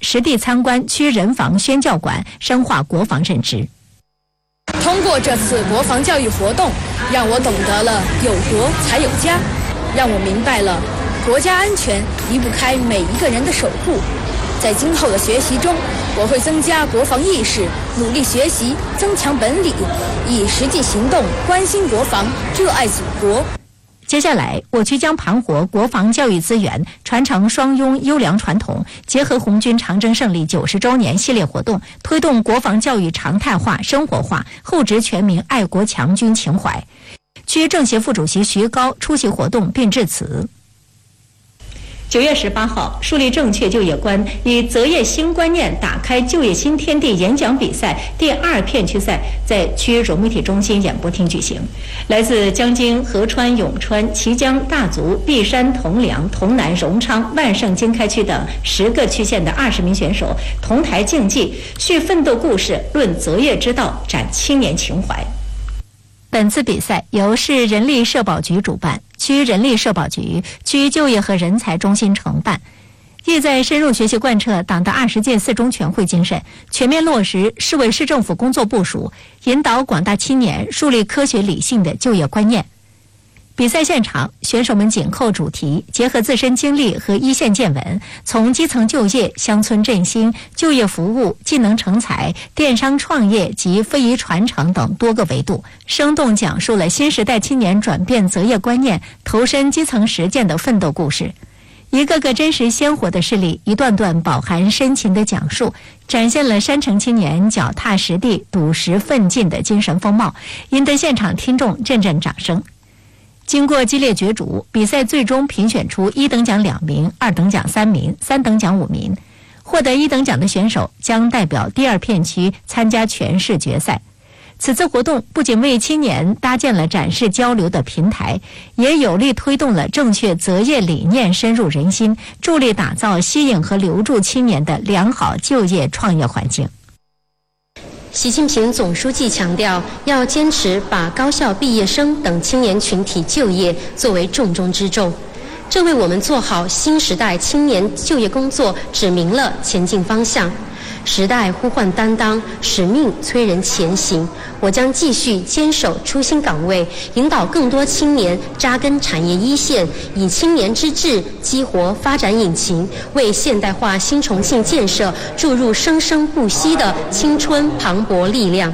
实地参观区人防宣教馆，深化国防认知。 通过这次国防教育活动，让我懂得了有国才有家，让我明白了国家安全离不开每一个人的守护。在今后的学习中，我会增加国防意识，努力学习，增强本领，以实际行动关心国防，热爱祖国。 接下来，我区将盘活国防教育资源，传承双拥优良传统，结合红军长征胜利90周年系列活动，推动国防教育常态化、生活化，厚植全民爱国强军情怀。区政协副主席徐高出席活动并致辞。9月18号，树立正确就业观，以择业新观念打开就业新天地演讲比赛第2片区赛在区融媒体中心演播厅举行。来自江津、合川、永川、綦江、大足、璧山、铜梁、潼南、荣昌、万盛、经开区等10个区县的20名选手同台竞技，叙奋斗故事，论择业之道，展青年情怀。本次比赛由市人力社保局主办，区人力社保局、区就业和人才中心承办，意在深入学习贯彻党的20届4中全会精神，全面落实市委市政府工作部署，引导广大青年树立科学理性的就业观念。比赛现场，选手们紧扣主题，结合自身经历和一线见闻，从基层就业、乡村振兴、就业服务、技能成才、电商创业及非遗传承等多个维度，生动讲述了新时代青年转变择业观念、投身基层实践的奋斗故事。一个个真实鲜活的事例，一段段饱含深情的讲述，展现了山城青年脚踏实地、笃实奋进的精神风貌，引得现场听众阵阵掌声。经过激烈角逐，比赛最终评选出1等奖2名、2等奖3名、3等奖5名。获得1等奖的选手将代表第2片区参加全市决赛。此次活动不仅为青年搭建了展示交流的平台，也有力推动了正确择业理念深入人心，助力打造吸引和留住青年的良好就业创业环境。 习近平总书记强调，要坚持把高校毕业生等青年群体就业作为重中之重，这为我们做好新时代青年就业工作指明了前进方向。时代呼唤担当，使命催人前行。我将继续坚守初心岗位，引导更多青年扎根产业一线，以青年之智激活发展引擎，为现代化新重庆建设注入生生不息的青春磅礴力量。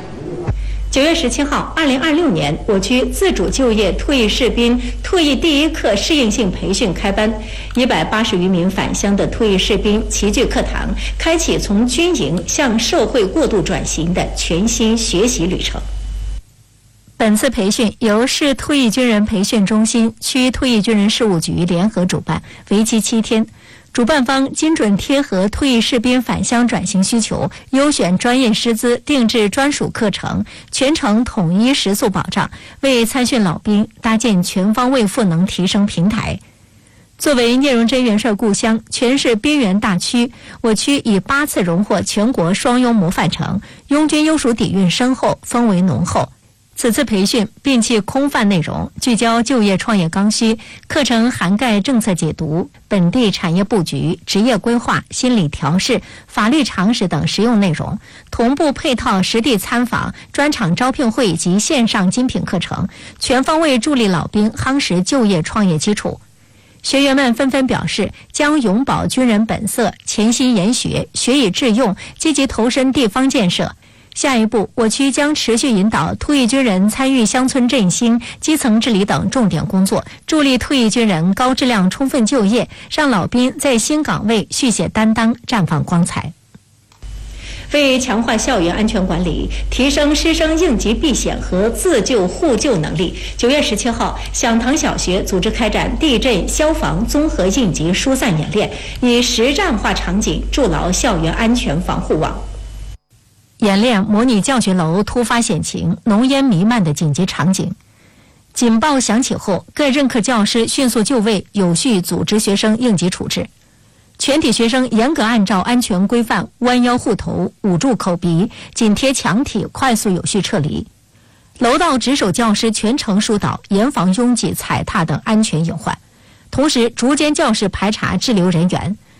9月17号，2026年我区自主就业退役士兵退役第1课适应性培训开班，180余名返乡的退役士兵齐聚课堂，开启从军营向社会过渡转型的全新学习旅程。本次培训由市退役军人培训中心、区退役军人事务局联合主办，为期7天。主办方精准贴合退役士兵返乡转型需求，优选专业师资，定制专属课程，全程统一食宿保障，为参训老兵搭建全方位赋能提升平台。作为聂荣臻元帅故乡、全市边缘大区，我区已8次荣获全国双拥模范城，拥军优属底蕴深厚，氛围浓厚。此次培训摒弃空泛内容，聚焦就业创业刚需，课程涵盖政策解读、本地产业布局、职业规划、心理调试、法律常识等实用内容，同步配套实地参访、专场招聘会及线上精品课程，全方位助力老兵夯实就业创业基础。学员们纷纷表示，将永葆军人本色，潜心研学，学以致用，积极投身地方建设。下一步，我区将持续引导退役军人参与乡村振兴、基层治理等重点工作，助力退役军人高质量充分就业，让老兵在新岗位续写担当，绽放光彩。为强化校园安全管理，提升师生应急避险和自救互救能力，9月17号，响堂小学组织开展地震消防综合应急疏散演练，以实战化场景筑牢校园安全防护网。演练模拟教学楼突发险情、浓烟弥漫的紧急场景。警报响起后，各任课教师迅速就位，有序组织学生应急处置。全体学生严格按照安全规范弯腰护头、捂住口鼻、紧贴墙体，快速有序撤离。楼道值守教师全程疏导，严防拥挤、踩踏等安全隐患，同时逐间教室排查滞留人员。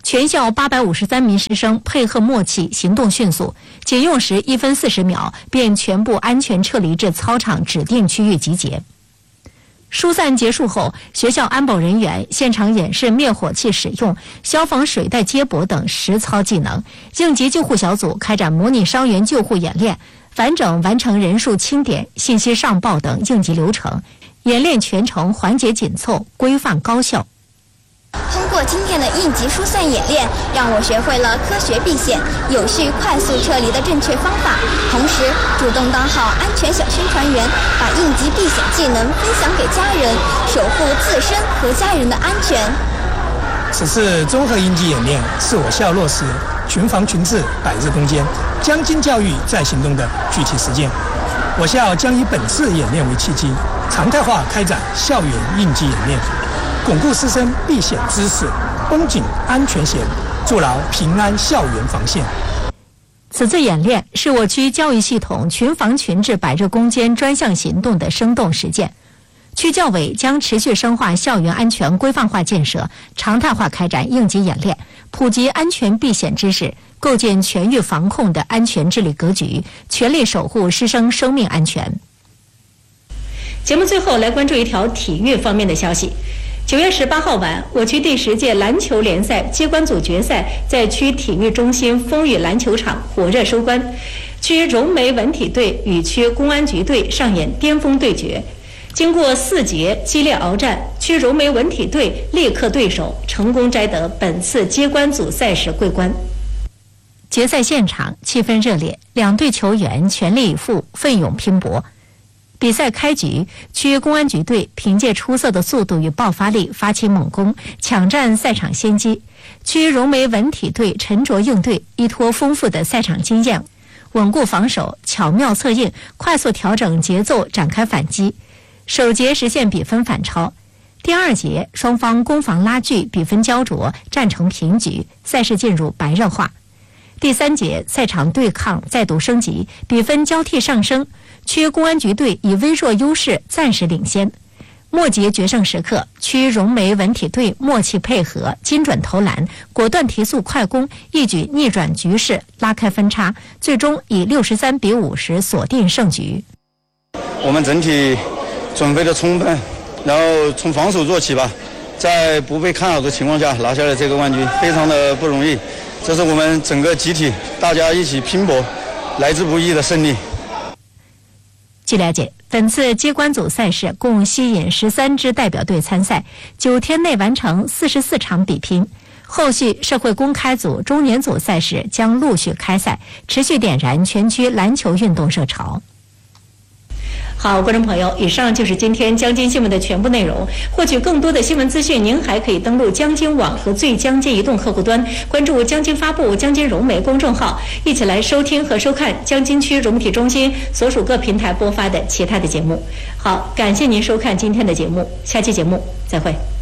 全校853名师生配合默契，行动迅速，仅用时1分40秒，便全部安全撤离至操场指定区域集结。疏散结束后，学校安保人员现场演示灭火器使用、消防水带接驳等实操技能。应急救护小组开展模拟伤员救护演练，完整完成人数清点、信息上报等应急流程。演练全程环节紧凑、规范高效。 通过今天的应急疏散演练，让我学会了科学避险、有序快速撤离的正确方法，同时主动当好安全小宣传员，把应急避险技能分享给家人，守护自身和家人的安全。 此次综合应急演练是我校落实群防群治100日攻坚、将军教育在行动的具体实践。我校将以本次演练为契机，常态化开展校园应急演练，巩固师生避险知识，绷紧安全弦，筑牢平安校园防线。 此次演练是我区教育系统群防群治100日攻坚专项行动的生动实践。区教委将持续深化校园安全规范化建设，常态化开展应急演练，普及安全避险知识，构建全域防控的安全治理格局，全力守护师生生命安全。节目最后来关注一条体育方面的消息。9月18号晚，我区第10届篮球联赛接官组决赛在区体育中心风雨篮球场火热收官，区融媒文体队与区公安局队上演巅峰对决。经过4节激烈鏖战，区融媒文体队力克对手，成功摘得本次接官组赛事桂冠。决赛现场气氛热烈，两队球员全力以赴，奋勇拼搏。比赛开局，区公安局队凭借出色的速度与爆发力发起猛攻，抢占赛场先机。区融媒文体队沉着应对，依托丰富的赛场经验，稳固防守，巧妙策应，快速调整节奏，展开反击。首节实现比分反超，第2节双方攻防拉锯，比分焦灼，战成平局，赛事进入白热化。第3节赛场对抗再度升级，比分交替上升，区公安局队以微弱优势暂时领先。末节决胜时刻，区融媒文体队默契配合，精准投篮，果断提速快攻，一举逆转局势，拉开分差，最终以63-50锁定胜局。 我们整体准备的充分，然后从防守做起吧，在不被看好的情况下拿下了这个冠军，非常的不容易。这是我们整个集体大家一起拼搏来之不易的胜利。 据了解，本次接官组赛事共吸引13支代表队参赛，9天内完成44场比拼。后续社会公开组、中年组赛事将陆续开赛，持续点燃全区篮球运动热潮。好，观众朋友，以上就是今天江津新闻的全部内容。获取更多的新闻资讯，您还可以登录江津网和最江津移动客户端，关注江津发布、江津融媒公众号，一起来收听和收看江津区融体中心所属各平台播发的其他的节目。好，感谢您收看今天的节目，下期节目再会。